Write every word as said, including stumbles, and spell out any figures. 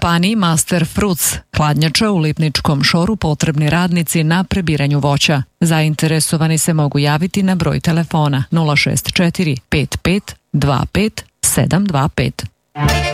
kompaniji Master Fruits hladnjača u Lipničkom Šoru potrebni radnici na prebiranju voća. Zainteresovani se mogu javiti na broj telefona nula šest četiri pet pet dva pet sedam dva pet.